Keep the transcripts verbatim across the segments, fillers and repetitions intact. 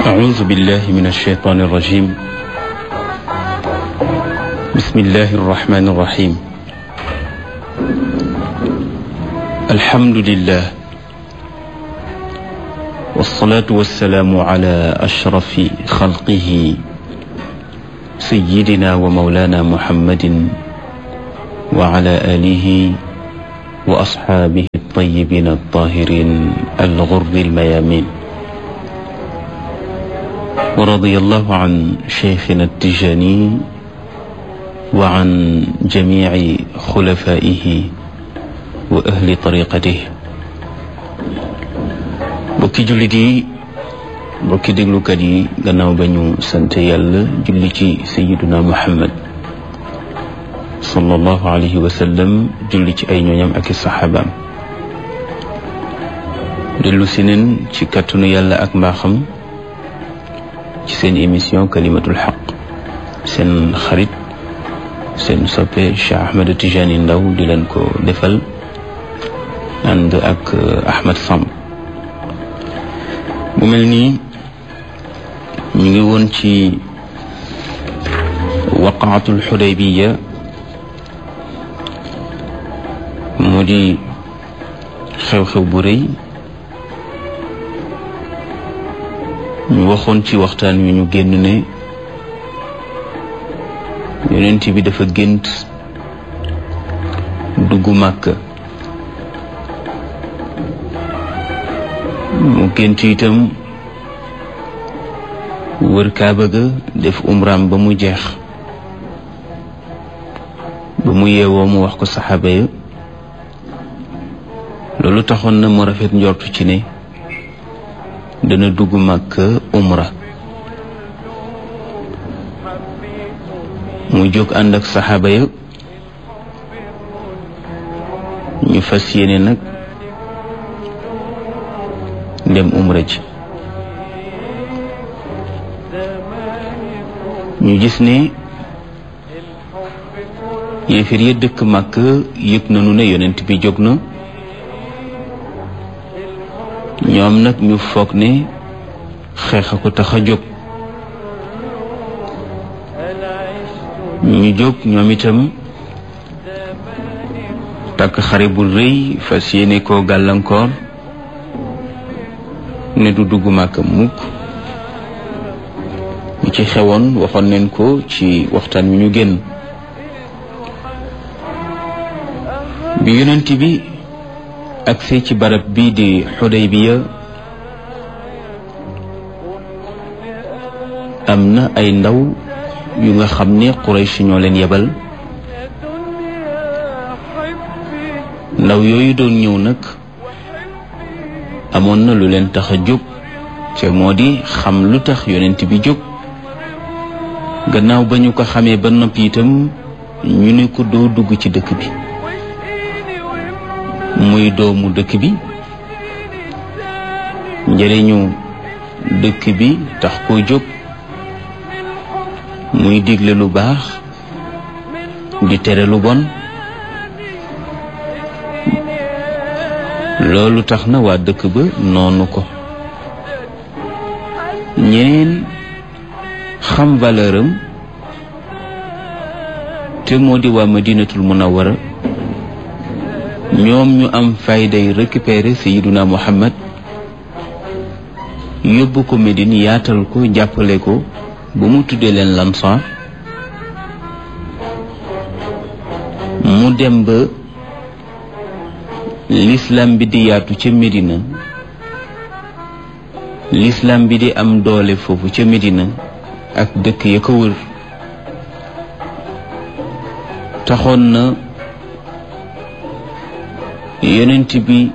أعوذ بالله من الشيطان الرجيم. بسم الله الرحمن الرحيم. الحمد لله والصلاة والسلام على أشرف خلقه سيدنا ومولانا محمد وعلى آله وأصحابه الطيبين الطاهرين الغر الميامين، ورضي الله عن شيخنا التجاني وعن جميع خلفائه وأهل طريقته. bokki jullit yi, bokki déglukat yi, gannaaw ba ñu sant Yàlla julli ci sayyiduna Muhammad sallallahu alayhi wa sallam, julli ci ay ñooñam ak i saxaabaam, dellu si neen ci kàttanu Yàlla ak mbaaxam ci seen émission Kalimatul Haq. seen xarit, seen soppe Cheikh Ahmed Tijani Ndaw di leen ko defal ànd ak Ahmed Samb. mu mel nii ñu ngi woon ci waqaatul Xudaybiya, mu di xew-xew bu rëy. ñu waxoon ci waxtaan wi ñu génn ne yonent bi dafa gént dugg Màkka, mu gént itam wër Kaaba ga def umraam ba mu jeex. ba mu yeewoo mu wax ko saxaaba ya, loolu taxoon na mu rafet njortu ci ne dana dugg Makka umra. mu jóg ànd ak saxaaba ya, ñu fas yéene nag dem umra ji. ñu gis ne yéefir ya dëkk Makka yëg nañu ne yonent bi jóg na. ñoom nag ñu foog ne xeex a ko tax a jóg. ñu jóg ñoom itam takk xare bu rëy, fas yéene koo gàllankoor ne du dugg Màkka mukk. ñu ci xewoon waxoon nañ ko ci waxtaan wi ñu génn. bi yonent bi agsee ci barab bii di Xudaybiya, am na ay ndaw yu nga xam ne Quraysh ñoo leen yebal. ndaw yooyu doon ñëw nag amoon na lu leen tax a jóg, te moo di xam lu tax yonent bi jóg. gannaaw ba ñu ko xamee ba noppi itam ñu ne ko doo dugg ci dëkk bi, muy doomu dëkk bi, njëriñu dëkk bi tax koo jóg, muy digle lu baax di tere lu bon. loolu tax na waa dëkk ba noonu ko. ñeneen xam valeur am te moo di waa Madinatul Munawwara, ñoom ñu am fayday récupérer Sayyiduna Muhammad, yóbbu ko Médine, yaatal ko, jàppale ko ba mu tuddee leen Ansaar. mu dem ba l'islam bi di yaatu ca Médina, l'islam bi di am doole foofu ca Médina ak dëkk ya ko wër. taxoon na yonent bi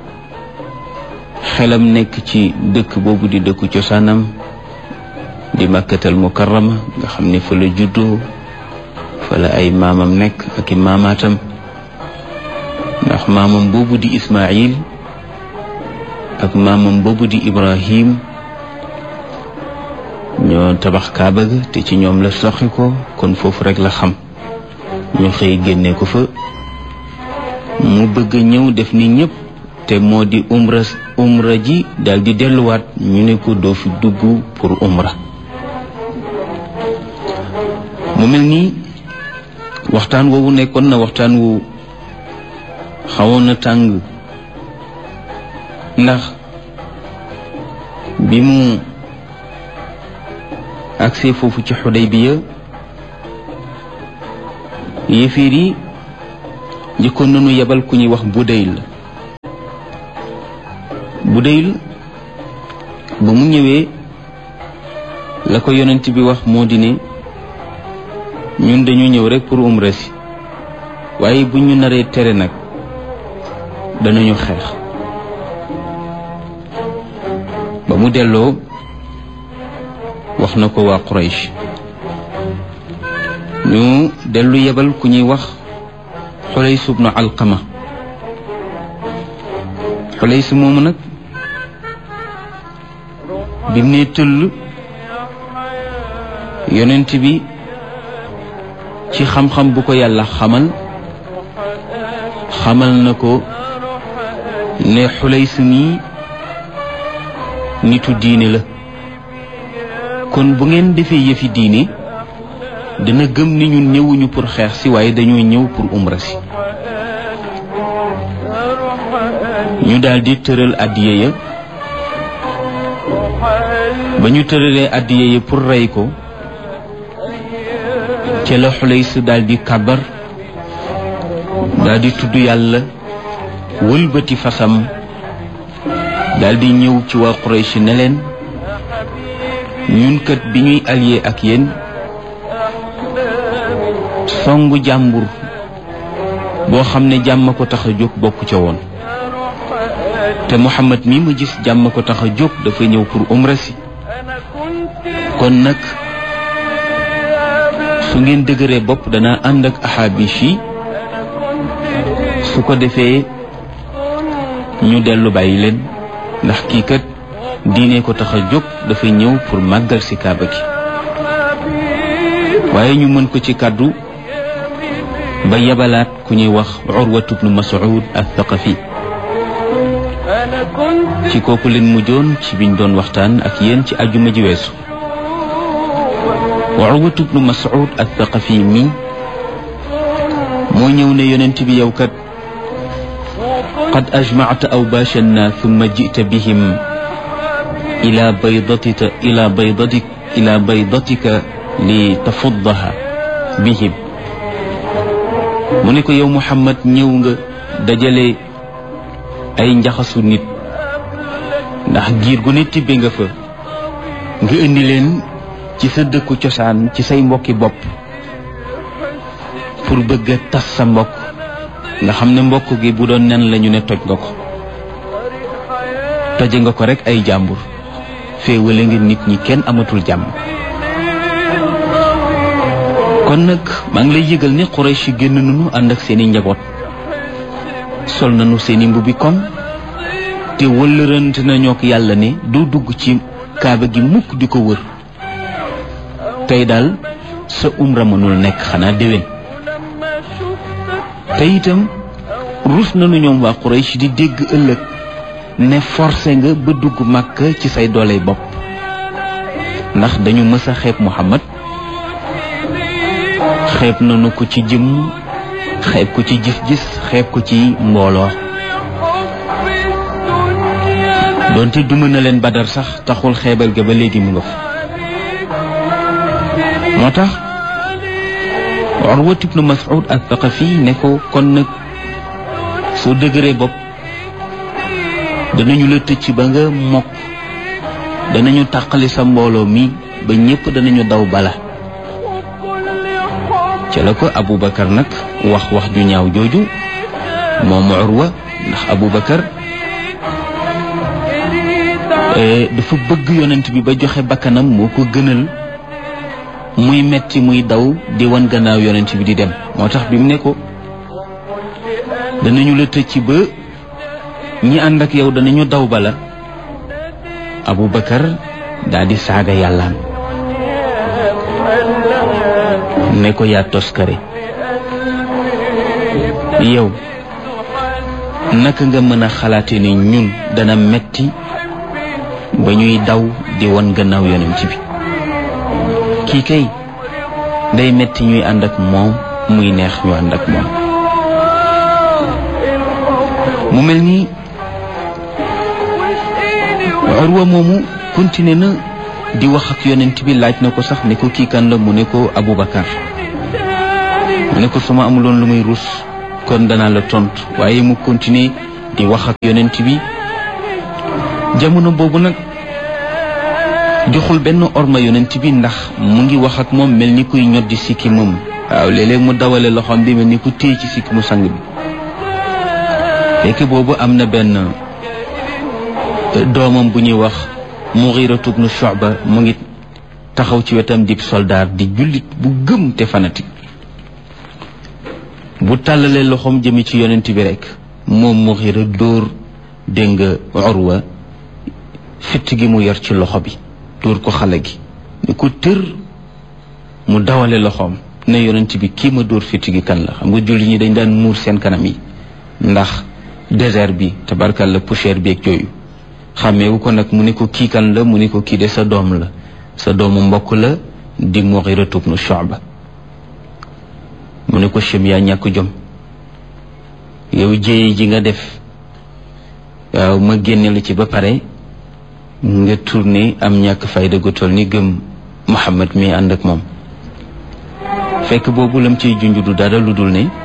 xelam nekk ci dëkk boobu di dëkku cosaanam di Makkatal Mukarrama, nga xam ne fa la juddoo, fa la ay maamam nekk ak i maamaatam. ndax maamam boobu di Ismaayil ak maamam boobu di Ibrahim ñoo tabax Kaaba ga, te ci ñoom la soxi ko, kon foofu rek la xam. ñu xëy génne ko fa, mu bëgg ñëw def ni ñëpp te moo di umra umra ji dal di delluwaat ñu ne ko doo fi dugg pour umra. mu mel ni waxtaan woowu nekkoon na waxtaan wu xawoon na tàng, ndax bi mu agsee foofu ci Xudaybiya yéeféer yi njëkkoon nañu yebal ku ñuy wax Budayl. Budayl ba mu ñëwee la ko yonent bi wax moo di ne ñun dañu ñëw rek pour umra si, waaye bu ñu naree tere nag danañu xeex. ba mu delloo wax na ko waa Quraysh, ñu dellu yebal ku ñuy wax Xulays ibnu Alqama. Xulays moomu nag bi mu ne tëll yonent bi ci xam-xam bu ko yàlla xamal xamal na ko ne Xulays nii nitu diine la, kon bu ngeen defee yëfi diine dina gëm ni ñun ñëwuñu pour xeex si waaye dañoo ñëw pour umra si. ñu daldi tëral addiya ya, ba ñu tëralee addiya ya pour rey ko ca la Xulays daldi kàbbar daldi tudd yàlla wëlbati fasam daldi ñëw ci waa Quraysh ne leen ñun kat bi ñuy allié ak yéen songu jàmbur boo xam ne jàmm ko tax a jóg bokk ca woon, te Muhammad mi ma gis jàmm ko tax a jóg dafa ñëw pour umra si. kon nag su ngeen dëgëree bopp dana ànd ak Ahaabish yi, su ko defee ñu dellu bàyyi leen, ndax kii kat diine ko tax a jóg dafa ñëw pour màggal si kaaba gi. waaye ñu mën ko ci kàddu ba yabalaat ku ñuy wax Urwatu bnu Mas'ud al-Thaqafi. ci kooku leen mujjoon ci biñ doon waxtaan ak yéen ci àjjuma ji weesu. Urwatu bnu Mas'ud al-Thaqafi mi moo ñëw ne yonent bi yow kat qad ajmacta awbaash an-naas thumma ji'ta bihim ila baydatika ila baydatik ila baydatika li tafuddaha bihim. mu ne ko yow Muhammad ñëw nga dajale ay njaxasu nit, ndax giir gu ne tibbe nga fa, nga indi leen ci sa dëkku cosaan ci say mbokki bopp pour bëgg a tas sa mbokk, nga xam ne mbokk gi bu doon nen lañu ne toj nga ko toje nga ko rek ay jàmbur, féewale nga nit ñi kenn amatul jàmm. kon nag maa ngi lay yëgal ne Quraysh génn nañu ànd ak seeni njaboot, sol nañu seeni mbubbi koŋ te wëllërante nañoo ak yàlla ne doo dugg ci kaaba gi mukk di ko wër. tey daal sa umra mënul nekk xanaa déwén. te itam rus nañu ñoom waa Quraysh di dégg ëllëg ne forcé nga ba dugg Makka ci say dooley bopp, ndax dañu mës a xeeb Muhammad, xeeb nañu ko ci jëmm, xeeb ko ci gis-gis, xeeb ko ci mbooloo. doonte duma na leen Badar sax taxul xeebal ga ba léegi mu nga fa. moo tax Urwa ibn Mas'ud al-Thaqafi ne ko kon nag soo dëgëree bopp danañu la tëcc ba nga mokk, danañu tàqali sa mbooloo mi ba ñépp danañu daw bala. ca la ko Aboubacar nag wax wax ju ñaaw jooju moom Urwa, ndax Aboubacar dafa bëgg yonent bi ba joxe bakkanam moo ko gënal muy metti muy daw di wan gannaaw yonent bi di dem. moo tax bi mu ne ko danañu la tëcc ba ñi ànd ak yow danañu daw bala, Aboubacar daal di saaga yàllaam ne ko yaa toskare yow naka nga mën a xalaate ni ñun dana metti ba ñuy daw di won gannaaw yonent bi kii kay day metti ñuy ànd ak moom muy neex ñu ànd ak moom mu mel ni Urwa moomu continué na di wax ak yonent bi laaj na ko sax ne ko kii kan la mu ne ko Aboubacar mu ne ko suma amuloon lu muy rus kon danaa la tontu waaye mu continué di wax ak yonent bi jamono boobu nag joxul benn orma yonent bi ndax mu ngi wax ak moom mel ni kuy ñoddi sikki moom waaw léeg-léeg mu dawale loxoom bi mel ni ku téye ci sikki mu sang bi fekk boobu am na benn doomam bu ñuy wax Mughiratu ibn Shu'ba mu ngi taxaw ci wetam dib soldaar di jullit bu gëm te fanatique bu tàllalee loxoom jëme ci yonent bi rek moom Mughira dóor dégg nga Urwa fitt gi mu yor ci loxo bi dóor ko xale gi ni ko tër mu dawale loxoom ne yonent bi kii ma dóor fitt gi kan la xam nga jullit ñi dañ daan muur seen kanam yi ndax désert bi tabarkalla poussière bi ak yooyu xàmmeewu ko nag mu ne ko kii kan la mu ne ko kii de sa doom la sa doomu mbokk la di Mughiratu ibn Shu'ba mu ne ko chem yaa ñàkk jom yow jéye ji nga def waaw ma génne la ci ba pare nga tourné am ñàkk fayda gu toll ni gëm Muhammad mi ànd ak moom fekk boobu lam ciy junj du dara lu dul ne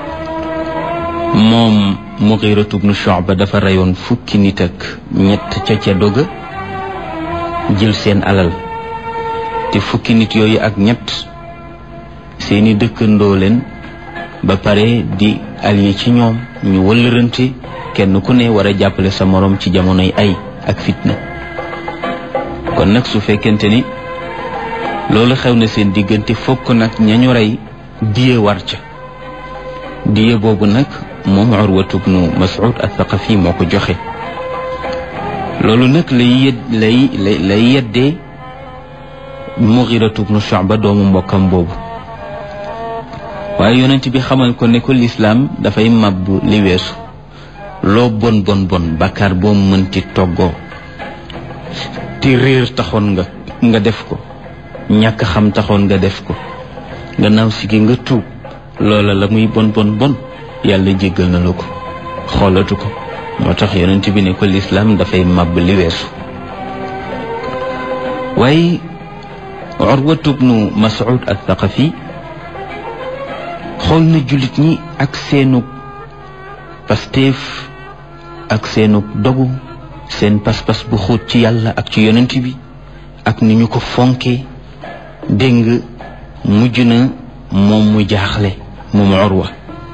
moom Mughiratu ibn Shu'ba dafa reyoon fukki nit ak ñett ca ca doga jël seen alal te fukki nit yooyu ak ñett seeni dëkkandoo leen ba pare di allié ci ñoom ñu wëllërante kenn ku ne war a jàppale sa moroom ci jamonoy ay ak fitna kon nag su fekkente ni loolu xew na seen diggante fokk nag ñañu rey diye war ca diye boobu nag moom Urwatu ibnu Mas'ud al-Thaqafi moo ko joxe loolu nag lay yed lay lay yeddee Mughiratu ibnu Shu'ba doomu mbokkam boobu waaye yonent bi xamal ko ne ko lislaam dafay màbb li weesu loo bon bon bon bàkkaar boo mënti toggoo te réer taxoon nga nga def ko ñàkk xam taxoon nga def ko gannaaw si gi nga tuub loola la muy bon bon bon yàlla jéggal na la ko xoolatu ko moo tax yonent bi ne ko lislaam dafay màbb li weesu waaye Urwatu ibnu Mas'ud al-Thaqafi xool na jullit ñi ak seenug pasteef ak seenug dogu seen pas-pas bu xóot ci yàlla ak ci yonent bi ak ni ñu ko fonke dégg nga mujj na moom mu jaaxle moom Urwa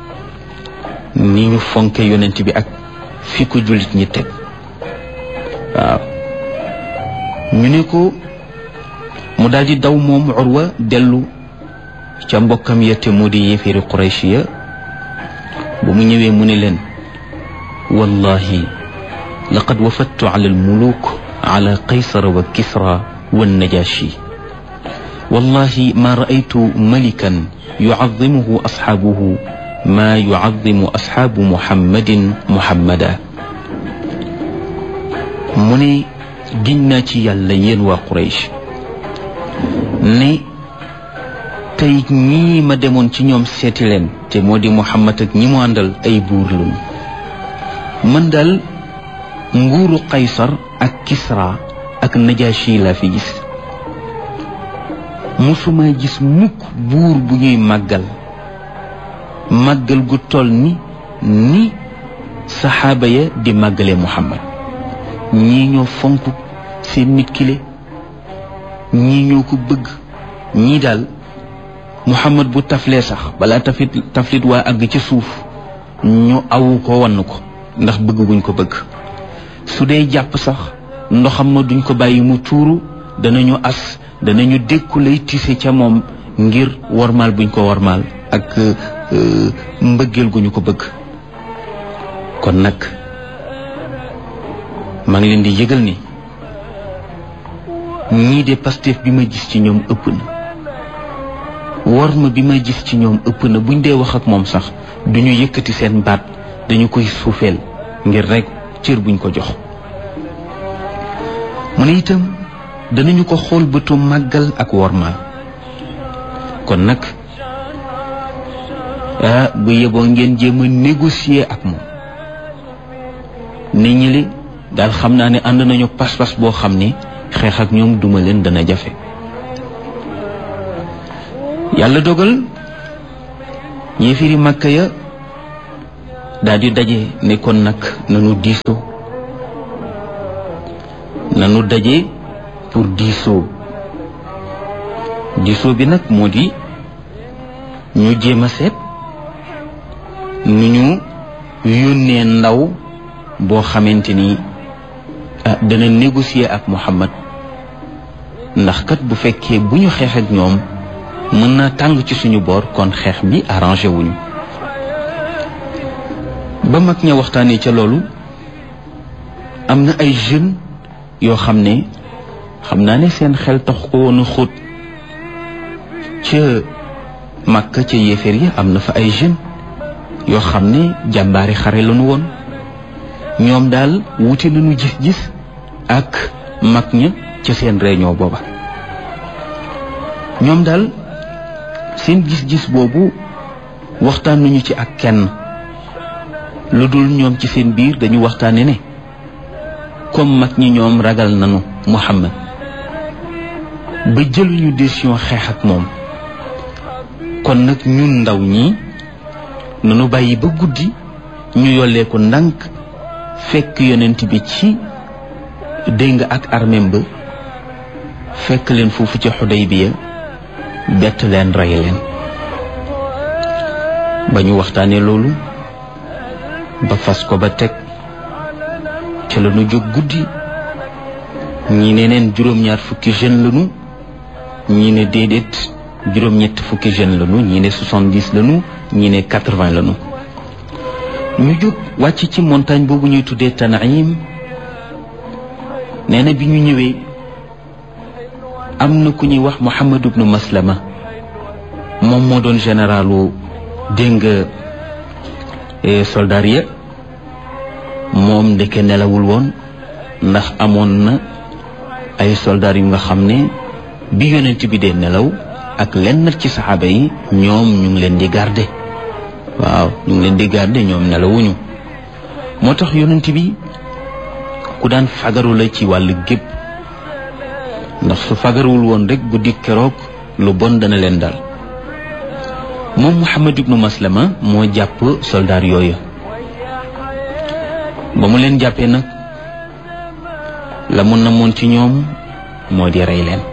ni ñu fonke yonent bi ak fi ko jullit ñi teg waaw ñu ne ko mu daal di daw moom Urwa dellu ca mbokkam ya te mu di yéeféeri Quraysh ya bu mu ñëwee mu ne leen wallahi laqad wafattu ala almuluk ala qaysar wa kisra wa najashi wallahi ma ra'aytu malikan yu'azzimuhu ashabuhu ma yu'azzimu ashabu muhammadin muhammada mu ne giñ naa ci yàlla yéen waa Quraysh ne tey ñii ma demoon ci ñoom seeti leen te moo di Muhammad ak ñi mu àndal ay buur luñ man daal nguuru Qaysar ak Kisra ak Najashi laa fi gis musuma gis mukk buur bu ñuy màggal màggal gu toll ni ni saxaaba ya di màggale Muhammad ñii ñoo fonk seen nit kile ñii ñoo ko bëgg ñii daal Muhammad bu taflee sax balaa taflit taflit waa àgg ci suuf ñu awu ko wann ko ndax bëgg guñ ko bëgg su dee jàpp sax ndoxam ma duñ ko bàyyi mu tuuru danañu as danañu dékku lay tise ca moom ngir wormaal buñ ko wormaal ak mbëggeel gu ñu ko bëgg kon nag maa ngi leen di yëgal ni ñii de Pastef bi ma gis ci ñoom ëpp na worma bi ma gis ci ñoom ëpp na buñ dee wax ak moom sax duñu yëkkati seen baat dañu koy suufeel ngir rek cër buñ ko jox. mu ne itam danañu ko xool bëtu màggal ak wormaal. kon nag ah bu yeboo ngeen jéem a négocier ak moom. nit ñi li daal xam naa ne ànd nañu pas-pas boo xam ne xeex ak ñoom duma leen dana jafe. yàlla dogal yéefiri Makka ya daal di daje ne kon nag nanu diisoo nanu daje pour diisoo diisoo bi nag moo di ñu jéem a seet nu ñu yónnee ndaw boo xamante ni ah dana négocier ak Muhammad ndax kat bu fekkee bu ñu xeex ak ñoom mën na tàng ci suñu boor kon xeex bi arrangé wuñu. ba mag ña waxtaanee ca loolu am na ay jeunes yoo xam ne xam naa ne seen xel tax ko woon a xóot ca Makka ca yéeféer yi am na fa ay jeunes yoo xam ne jàmbaari xare lañu woon. ñoom daal wuti nañu gis-gis ak mag ña ca seen réunion booba. ñoom daal seen gis-gis boobu waxtaan nañu ci ak kenn lu dul ñoom ci seen biir dañu waxtaane ne comme mag ñi ñoom ragal nañu Muhammad ba jëluñu décision xeex ak moom kon nag ñun ndaw ñi nanu bàyyi ba guddi ñu yollee ko ndànk fekk yonent bi ci dégg ak armeem ba fekk leen foofu ci Xudaybiya bett leen rey leen. ba ñu waxtaanee loolu ba fas ko ba teg ca la ñu jóg guddi ñi ne neen juróom-ñaar fukki jeune lañu ñi ne déedéet juróom-ñett fukki jeune lañu ñi ne soixante-dix lañu ñi ne quatre-vingts lañu. ñu jóg wàcc ci montagne boobu ñuy tuddee Tanaim. nee na bi ñu ñëwee am na ku ñuy wax Muhammad ibnu Maslama moom moo doon généralu dégg nga soldat ya moom ndeke nelawul woon ndax amoon na ay soldat yu nga xam ne bi yonent bi dee nelaw ak lenn ci saxaaba yi ñoom ñu ngi leen di garder. waaw ñu ngi leen di garder ñoom nelawuñu moo tax yonent bi ku daan fagaru la ci wàllu gépp ndax su fagaruwul woon rek guddi keroog lu bon dana leen dal. moom Muhammad ibnu Maslama moo jàpp soldaar yooyu ba mu leen jàppee nag la mun na moon ci ñoom moo di rey leen.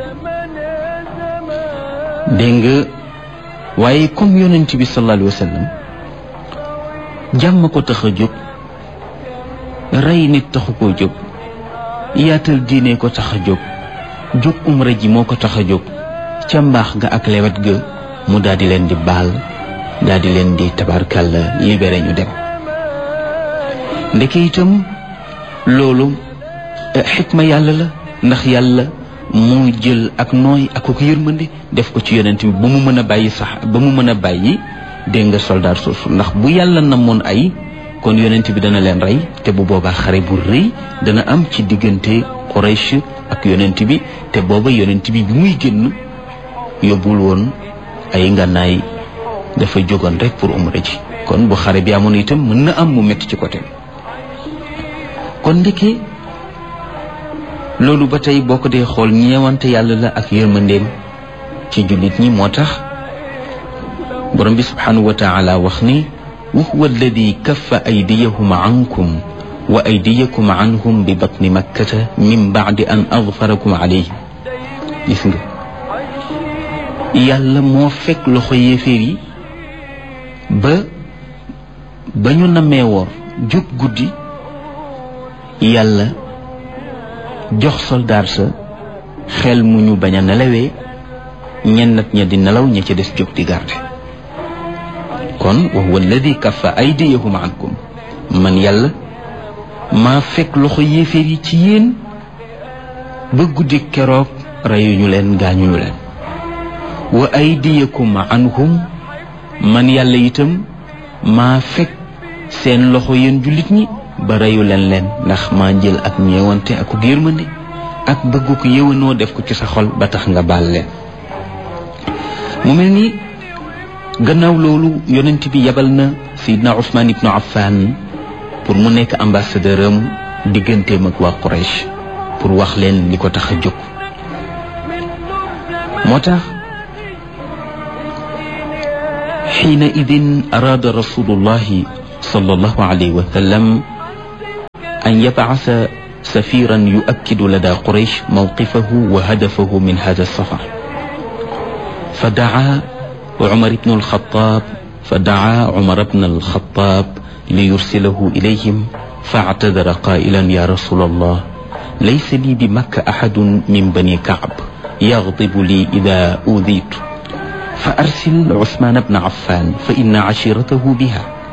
dégg nga waaye comme yonent bi sallallahu alayhi wa sallam jàmm ko tax a jóg rey nit taxu koo jóg yaatal diine ko tax a jóg jóg umra ji moo ko tax a jóg ca mbaax ga ak lewet ga mu daal di leen di baal daal di leen di tabarkalla libéré ñu dem. ndeke itam loolu xikma yàlla la ndax yàlla moo jël ak nooy ak ko yërmande def ko ci yonent bi ba mu mën a bàyyi sax ba mu mën a bàyyi dégg nga soldat soosu ndax bu yàlla namoon ay kon yonent bi dana leen rey te bu boobaa xare bu rëy dana am ci diggante Quraysh ak yonent bi te booba yonent bi bi muy génn yóbbul woon ay ngànnaay dafa jógoon rek pour umra ji kon bu xare bi amoon itam mën na am mu metti ci côté kon ndeke loolu ba tey boo ko dee xool ñeewante yàlla la ak yërmandeem ci jullit ñi moo tax borom bi subhanahu wa taala wax ni wa huwa alladi kaffa aydiyahum ankum wa aydiyakum anhum bi batni makkata min baadi an adfarakum alayhim. gis nga yàlla moo fekk loxo yéeféer yi ba ba ñu namee woor jóg guddi yàlla jox soldaar sa xel mu ñu bañ a nelawee ñenn nat ña di nelaw ña ca des jóg di garde. kon wa huwa alladi kaffa aydiyahum ankum man yàlla maa fekk loxo yéeféer yi ci yéen ba guddi keroog reyuñu leen gaañuñu leen. wa aydiyakum anhum man yàlla itam maa fekk seen loxo yéen jullit ñi ba reyu leen leen ndax maa jël ak ñeewante ak ku yërmande ak bëggu ko yëwanoo def ko ci sa xol ba tax nga baal leen. mu mel ni gannaaw loolu yonent bi yebal na Seydina Ousmane ibnu Affan pour mu nekk ambassadeur am digganteem ak waa Quraysh pour wax leen li ko tax a jóg. moo tax xiina idin araada rasulullahi sallallahu alayhi wa sallam an yabcasa safiran yuakkidu lada Quraysh mawqifahu wa hadafahu min hada safar fa daa Umar ibn al-Khattab fa daa Umar ibn al-Khattab liyursilahu ilayhim faactadara qaa'ilan ya rasulallah laysa lii bi Makka axadun min bani Kacb yagdibu lii idaa uudiitu fa arsil Usmaan ibn Affaan fa inna cashiiratahu biha